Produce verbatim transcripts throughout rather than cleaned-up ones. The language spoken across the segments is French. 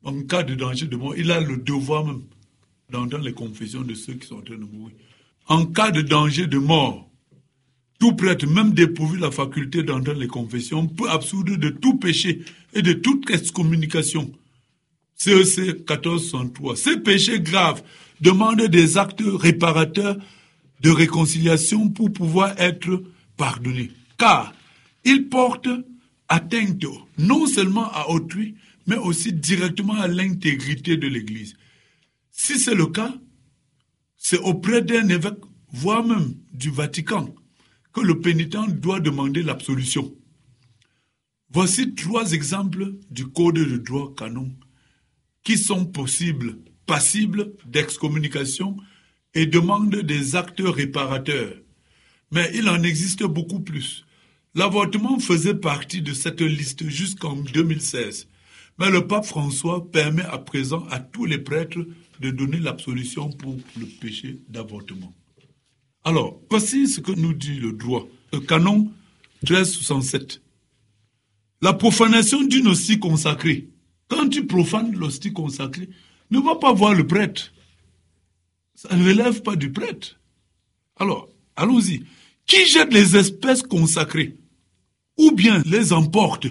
en cas de danger de mort, il a le devoir même d'entendre les confessions de ceux qui sont en train de mourir. En cas de danger de mort, tout prêtre, même dépourvu de la faculté d'entendre les confessions, peut absoudre de tout péché et de toute excommunication. C E C quatorze soixante-trois. Ces péchés graves demandent des actes réparateurs de réconciliation pour pouvoir être pardonnés. Car ils portent atteinte non seulement à autrui, mais aussi directement à l'intégrité de l'Église. Si c'est le cas, c'est auprès d'un évêque, voire même du Vatican, que le pénitent doit demander l'absolution. Voici trois exemples du code de droit canon qui sont possibles, passibles d'excommunication et demandent des actes réparateurs. Mais il en existe beaucoup plus. L'avortement faisait partie de cette liste jusqu'en deux mille seize. Mais le pape François permet à présent à tous les prêtres de donner l'absolution pour le péché d'avortement. Alors, voici ce que nous dit le droit. Le canon treize soixante-sept. La profanation d'une hostie consacrée. Quand tu profanes l'hostie consacrée, ne va pas voir le prêtre. Ça ne relève pas du prêtre. Alors, allons-y. Qui jette les espèces consacrées, ou bien les emporte,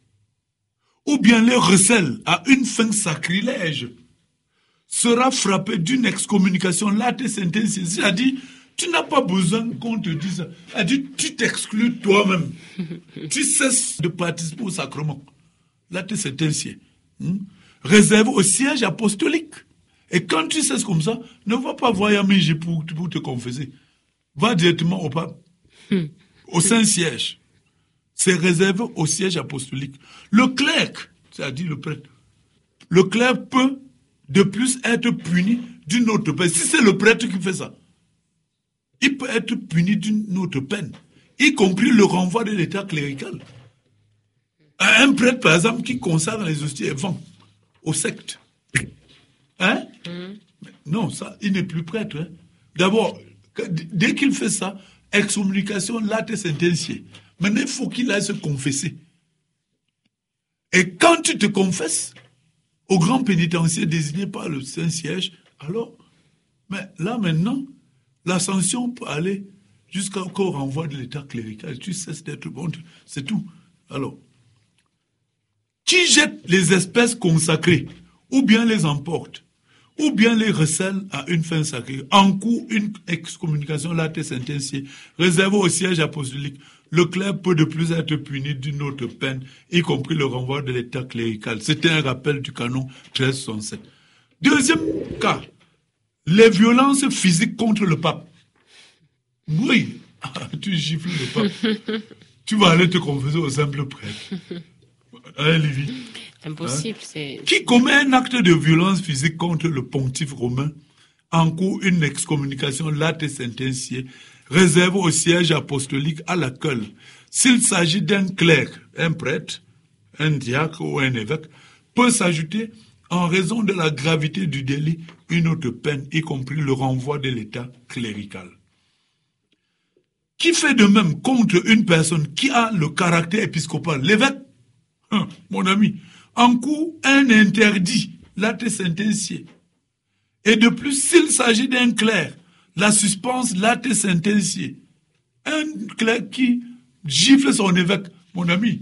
ou bien les recèle à une fin sacrilège, sera frappé d'une excommunication late sentencia. C'est-à-dire, tu n'as pas besoin qu'on te dise. C'est-à-dire, tu t'exclus toi-même. Tu cesses de participer au sacrement. Late sentencia. Hmm? Réservé au siège apostolique. Et quand tu cesses comme ça, ne va pas voir Yamiji pour, pour te confesser. Va directement au pape. Au Saint-Siège. C'est réservé au siège apostolique. Le clerc, c'est-à-dire le prêtre, le clerc peut de plus être puni d'une autre peine. Si c'est le prêtre qui fait ça, il peut être puni d'une autre peine, y compris le renvoi de l'état clérical. Un prêtre, par exemple, qui consacre les hosties et vend aux sectes. Hein? Mm. Non, ça, il n'est plus prêtre. Hein? D'abord, dès qu'il fait ça, excommunication late sentencia. Maintenant, il faut qu'il aille se confesser. Et quand tu te confesses au grand pénitencier désigné par le Saint-Siège, alors, mais là maintenant, la sanction peut aller jusqu'au renvoi de l'état clérical. Tu cesses d'être bon, c'est tout. Alors, qui jette les espèces consacrées, ou bien les emporte, ou bien les recèle à une fin sacrée, encourt une excommunication late sentencia, réservée au siège apostolique, le clerc peut de plus être puni d'une autre peine, y compris le renvoi de l'état clérical. C'était un rappel du canon treize soixante-sept. Deuxième cas, les violences physiques contre le pape. Oui, tu gifles le pape. Tu vas aller te confesser au simple prêtre. Hein, Lévi? Impossible, hein? c'est... Qui commet un acte de violence physique contre le pontife romain encourt une excommunication late sentencia, réserve au siège apostolique à laquelle, s'il s'agit d'un clerc, un prêtre, un diacre ou un évêque, peut s'ajouter, en raison de la gravité du délit, une autre peine, y compris le renvoi de l'état clérical. Qui fait de même contre une personne qui a le caractère épiscopal, l'évêque, hein, mon ami, encourt un interdit, late sentencia. Et de plus, s'il s'agit d'un clerc, la suspense late sentencia. Un clerc qui gifle son évêque, mon ami.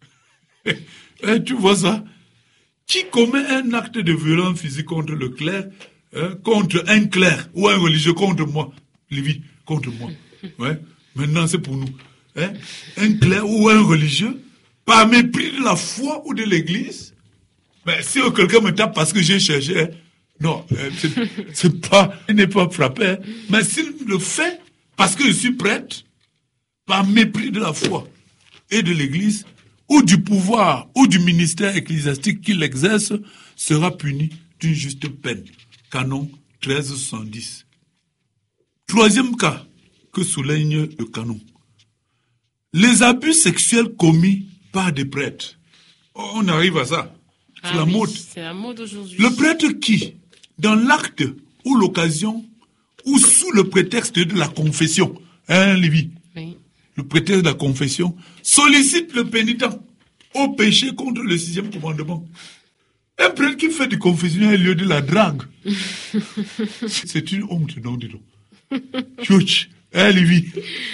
Et tu vois ça? Qui commet un acte de violence physique contre le clerc, hein, contre un clerc ou un religieux, contre moi, Lévi, contre moi. Ouais. Maintenant, c'est pour nous. Hein? Un clerc ou un religieux, par mépris de la foi ou de l'église, mais si quelqu'un me tape parce que j'ai cherché, hein, non, c'est, c'est pas, il n'est pas frappé, hein, mais s'il le fait parce que je suis prêtre, par mépris de la foi et de l'église, ou du pouvoir, ou du ministère ecclésiastique qu'il exerce, sera puni d'une juste peine. Canon treize soixante-dix. Troisième cas que souligne le canon. Les abus sexuels commis par des prêtres. Oh, on arrive à ça. C'est ah la oui, mode. C'est la mode aujourd'hui. Le prêtre qui, dans l'acte ou l'occasion, ou sous le prétexte de la confession, hein, Lévi? Oui. Le prétexte de la confession, sollicite le pénitent au péché contre le sixième commandement. Un prêtre qui fait du confessionnal au lieu de la drague. C'est une honte, non, dis donc. Chouch, hein, Lévi?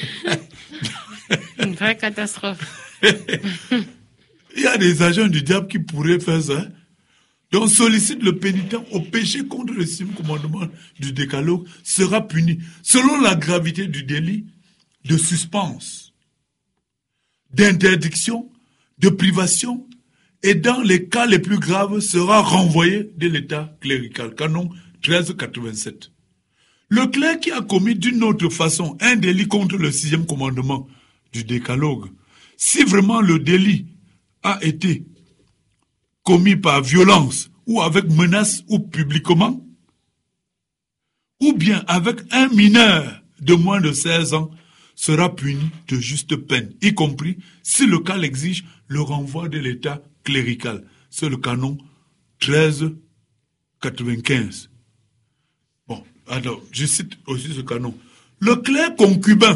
Une vraie catastrophe. Il y a des agents du diable qui pourraient faire ça. Donc sollicite le pénitent au péché contre le sixième commandement du décalogue sera puni selon la gravité du délit de suspense, d'interdiction, de privation et dans les cas les plus graves sera renvoyé de l'état clérical. Canon treize cent quatre-vingt-sept. Le clerc qui a commis d'une autre façon un délit contre le sixième commandement du décalogue, si vraiment le délit a été commis par violence ou avec menace ou publiquement, ou bien avec un mineur de moins de seize ans, sera puni de juste peine, y compris, si le cas l'exige, le renvoi de l'état clérical. C'est le canon treize quatre-vingt-quinze. Bon, alors, je cite aussi ce canon. Le clerc concubin,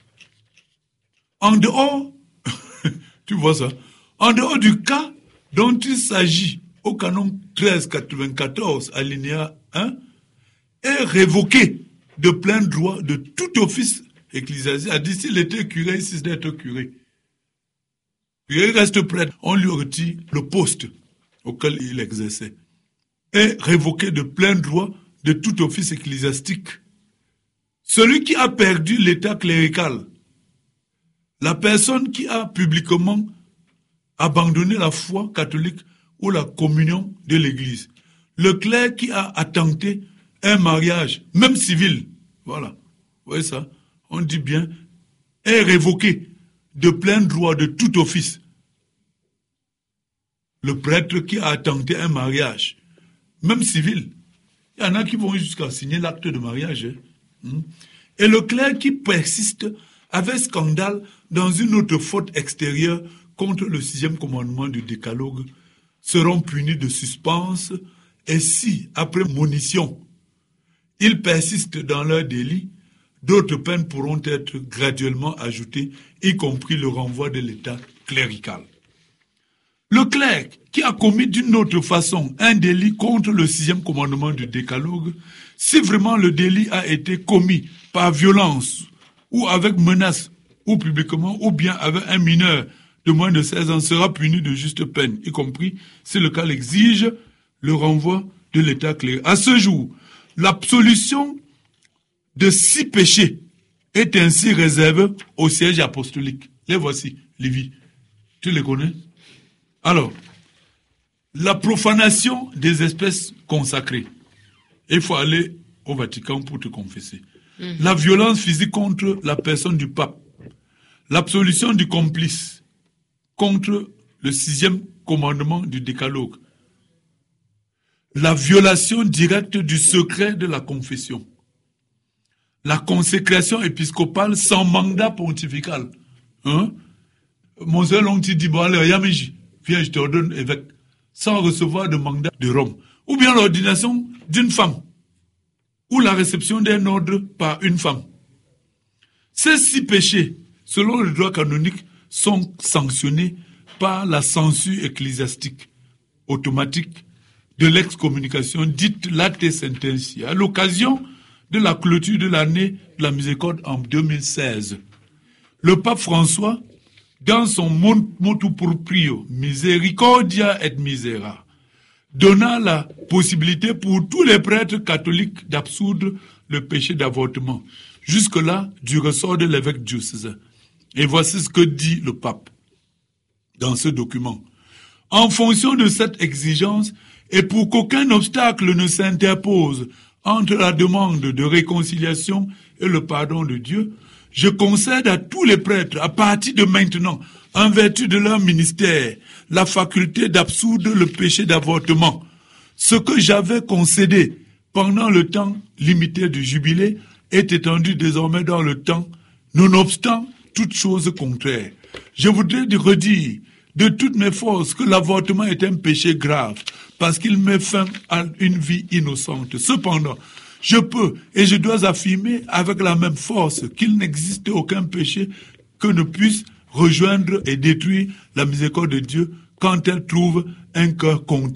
en dehors, tu vois ça, en dehors du cas dont il s'agit au canon treize quatre-vingt-quatorze, alinéa un, est révoqué de plein droit de tout office ecclésiastique. A dit s'il était curé, il cesse d'être curé. Puis il reste prêtre. On lui retire le poste auquel il exerçait. Est révoqué de plein droit de tout office ecclésiastique. Celui qui a perdu l'état clérical, la personne qui a publiquement abandonné la foi catholique ou la communion de l'Église, le clerc qui a attenté un mariage, même civil, voilà, vous voyez ça, on dit bien, est révoqué de plein droit de tout office. Le prêtre qui a attenté un mariage, même civil, il y en a qui vont jusqu'à signer l'acte de mariage. Hein. Et le clerc qui persiste avec scandale dans une autre faute extérieure contre le sixième commandement du décalogue seront punis de suspense et si, après monition, ils persistent dans leur délit, d'autres peines pourront être graduellement ajoutées, y compris le renvoi de l'état clérical. Le clerc qui a commis d'une autre façon un délit contre le sixième commandement du décalogue, si vraiment le délit a été commis par violence ou avec menace ou publiquement ou bien avec un mineur de moins de seize ans, sera puni de juste peine, y compris si le cas l'exige, le renvoi de l'état clérical. À ce jour, l'absolution de six péchés est ainsi réservée au siège apostolique. Les voici, Lévi. Tu les connais? Alors, la profanation des espèces consacrées. Il faut aller au Vatican pour te confesser. Mmh. La violence physique contre la personne du pape. L'absolution du complice contre le sixième commandement du décalogue. La violation directe du secret de la confession. La consécration épiscopale sans mandat pontifical. Hein? Monseigneur Longti dit, bon allez, Yamiji, viens, je te ordonne évêque, sans recevoir de mandat de Rome. Ou bien l'ordination d'une femme, ou la réception d'un ordre par une femme. Ces six péchés, selon le droit canonique, sont sanctionnés par la censure ecclésiastique automatique de l'excommunication dite late sententia, à l'occasion de la clôture de l'année de la miséricorde en deux mille seize. Le pape François, dans son motu proprio, Misericordia et Misera, donna la possibilité pour tous les prêtres catholiques d'absoudre le péché d'avortement, jusque-là du ressort de l'évêque diocésain. Et voici ce que dit le pape dans ce document. En fonction de cette exigence, et pour qu'aucun obstacle ne s'interpose entre la demande de réconciliation et le pardon de Dieu, je concède à tous les prêtres, à partir de maintenant, en vertu de leur ministère, la faculté d'absoudre le péché d'avortement. Ce que j'avais concédé pendant le temps limité du jubilé est étendu désormais dans le temps, nonobstant toute chose contraire. Je voudrais redire de toutes mes forces que l'avortement est un péché grave, parce qu'il met fin à une vie innocente. Cependant, je peux et je dois affirmer avec la même force qu'il n'existe aucun péché que ne puisse rejoindre et détruire la miséricorde de Dieu quand elle trouve un cœur contrit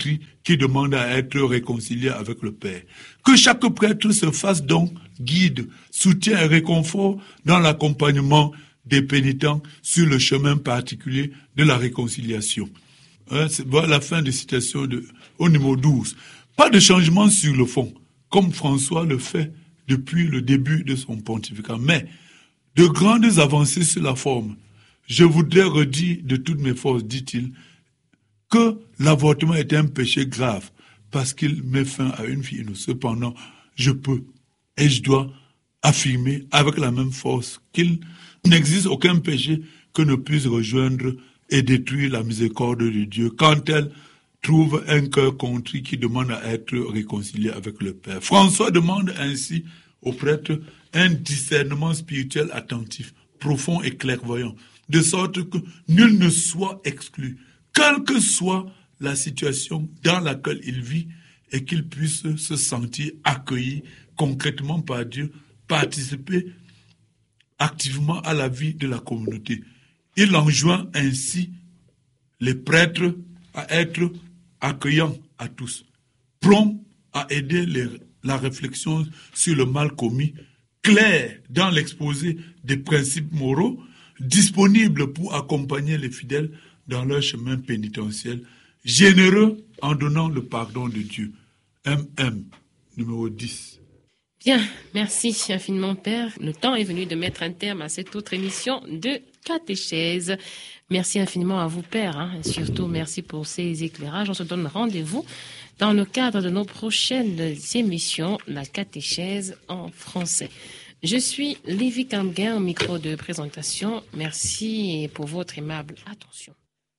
qui demandent à être réconciliés avec le Père. Que chaque prêtre se fasse donc guide, soutien et réconfort dans l'accompagnement des pénitents sur le chemin particulier de la réconciliation. Hein, c'est, voilà la fin de citation de, au numéro douze. Pas de changement sur le fond, comme François le fait depuis le début de son pontificat, mais de grandes avancées sur la forme. Je voudrais redire de toutes mes forces, dit-il, que l'avortement est un péché grave parce qu'il met fin à une vie. Cependant, je peux et je dois affirmer avec la même force qu'il n'existe aucun péché que ne puisse rejoindre et détruire la miséricorde de Dieu quand elle trouve un cœur contrit qui demande à être réconcilié avec le Père. François demande ainsi aux prêtres un discernement spirituel attentif, profond et clairvoyant, de sorte que nul ne soit exclu, quelle que soit la situation dans laquelle il vit, et qu'il puisse se sentir accueilli concrètement par Dieu, participer activement à la vie de la communauté. Il enjoint ainsi les prêtres à être accueillants à tous, prompts à aider les, la réflexion sur le mal commis, clair dans l'exposé des principes moraux, disponible pour accompagner les fidèles dans leur chemin pénitentiel, généreux en donnant le pardon de Dieu. M M, numéro dix. Bien, merci infiniment, Père. Le temps est venu de mettre un terme à cette autre émission de catéchèse. Merci infiniment à vous, Père, hein, et surtout merci pour ces éclairages. On se donne rendez-vous dans le cadre de nos prochaines émissions, la catéchèse en français. Je suis Lévi Kamguin, au micro de présentation. Merci pour votre aimable attention.